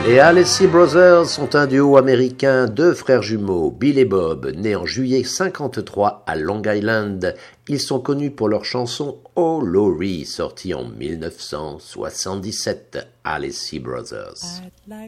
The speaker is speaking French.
Les Alessi Brothers sont un duo américain, deux frères jumeaux, Bill et Bob, nés en juillet 1953 à Long Island. Ils sont connus pour leur chanson Oh Laurie, sortie en 1977, Alessi Brothers. I'd like